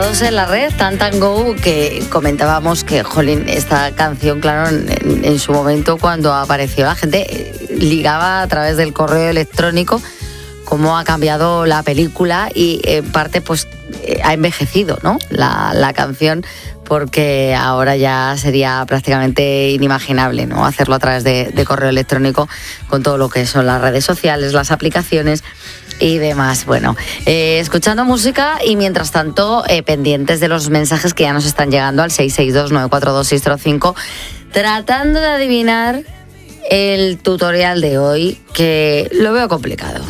todos en la red, Tan Tan Go, que comentábamos que, jolín, esta canción, claro, en su momento cuando apareció la gente ligaba a través del correo electrónico cómo ha cambiado la película y en parte pues ha envejecido, ¿no? La canción, porque ahora ya sería prácticamente inimaginable, ¿no? Hacerlo a través de correo electrónico con todo lo que son las redes sociales, las aplicaciones y demás. Bueno, escuchando música y mientras tanto pendientes de los mensajes que ya nos están llegando al 662-942-605, tratando de adivinar el tutorial de hoy, que lo veo complicado.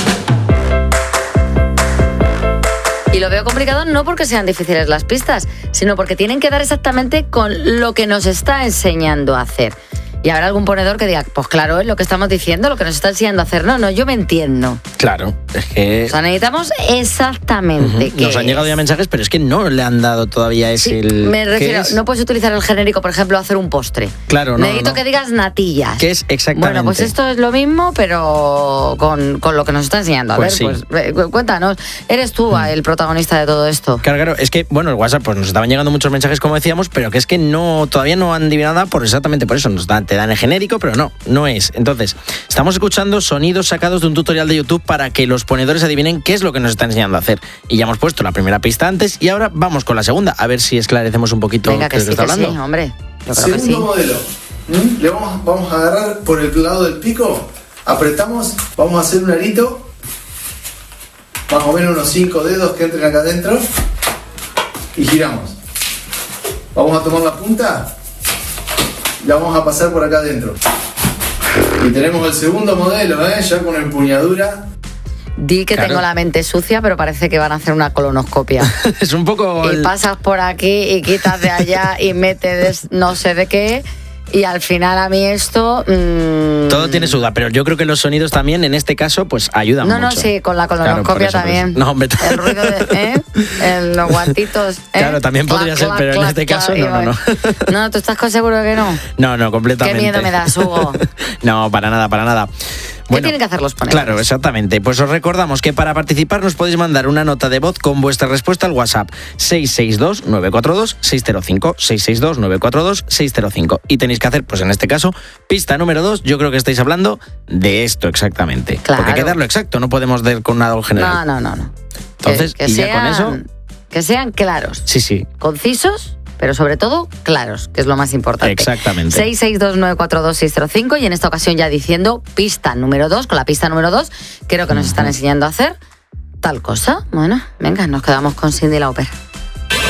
Y lo veo complicado no porque sean difíciles las pistas, sino porque tienen que dar exactamente con lo que nos está enseñando a hacer. Y habrá algún ponedor que diga, pues claro, es lo que estamos diciendo, lo que nos está enseñando a hacer. No, yo me entiendo. Claro, es que... O sea, necesitamos exactamente Nos han llegado ya mensajes, pero es que no le han dado todavía ese... Sí, me refiero, no puedes utilizar el genérico, por ejemplo, hacer un postre. Claro, no. Necesito que digas natillas. ¿Qué es exactamente? Bueno, pues esto es lo mismo, pero con lo que nos está enseñando. A pues ver, sí. Pues cuéntanos, ¿eres tú el protagonista de todo esto? Claro, es que, bueno, el WhatsApp, pues nos estaban llegando muchos mensajes, como decíamos, pero que es que todavía no han adivinado nada exactamente por eso. Te dan el genérico, pero no es. Entonces, estamos escuchando sonidos sacados de un tutorial de YouTube para que los ponedores adivinen qué es lo que nos está enseñando a hacer. Y ya hemos puesto la primera pista antes y ahora vamos con la segunda, a ver si esclarecemos un poquito Venga, qué es lo que está hablando. Sí, hombre. Yo creo Segundo que sí. modelo. Le vamos a agarrar por el lado del pico, apretamos, vamos a hacer un arito, más o menos unos 5 dedos que entren acá adentro y giramos. Vamos a tomar la punta y la vamos a pasar por acá adentro. Y tenemos el segundo modelo, ya con empuñadura. Di que tengo la mente sucia, pero parece que van a hacer una colonoscopia. Es un poco... Y pasas por aquí y quitas de allá y metes no sé de qué. Y al final a mí esto... Todo tiene su duda, pero yo creo que los sonidos también, en este caso, pues ayudan mucho. No, sí, con la colonoscopia también. No, hombre. El ruido de los guantitos. Claro, también podría ser, pero en este caso no. No, ¿tú estás seguro que no? No, completamente. Qué miedo me das, Hugo. No, para nada. ¿Qué tienen que hacer los ponedores? Claro, exactamente. Pues os recordamos que para participar nos podéis mandar una nota de voz con vuestra respuesta al WhatsApp 662-942-605, 662-942-605. Y tenéis que hacer, pues en este caso, pista número 2. Yo creo que estáis hablando de esto exactamente. Claro. Porque hay que darlo exacto, no podemos dar con nada general. No. Entonces, que y sean, ya con eso... Que sean claros. Sí. Concisos, pero sobre todo claros, que es lo más importante. Exactamente. 662-942-605 y en esta ocasión ya diciendo pista número 2. Con la pista número 2 creo que nos están enseñando a hacer tal cosa. Bueno, venga, nos quedamos con Cyndi Lauper.